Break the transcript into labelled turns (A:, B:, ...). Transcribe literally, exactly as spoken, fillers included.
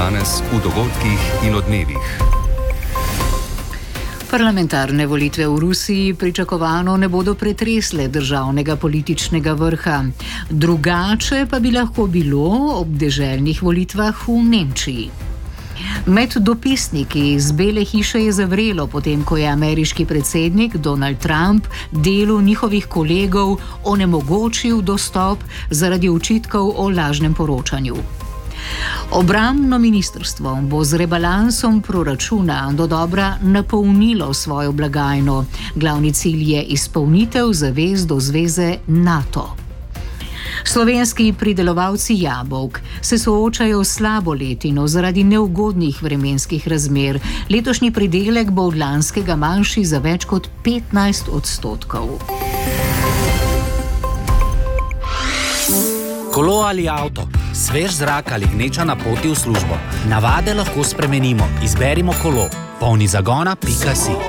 A: danes v dogodkih in odmevih.
B: Parlamentarne volitve v Rusiji pričakovano ne bodo pretresle državnega političnega vrha. Drugače pa bi lahko bilo ob deželnih volitvah v Nemčiji. Med dopisniki iz Bele hiše je zavrelo, potem ko je ameriški predsednik Donald Trump delu njihovih kolegov onemogočil dostop zaradi očitkov o lažnem poročanju. Obrambno ministrstvo bo z rebalansom proračuna dodobra napolnilo svojo blagajno. Glavni cilj je izpolnitev zavez do zveze NATO. Slovenski pridelovalci jabolk se soočajo s slabo letino zaradi neugodnih vremenskih razmer. Letošnji pridelek bo od lanskega manjši za več kot petnajst odstotkov.
C: Kolo ali avto, svež zrak ali gneča na poti v službo. Navade lahko spremenimo. Izberimo kolo. polni zagona pika si.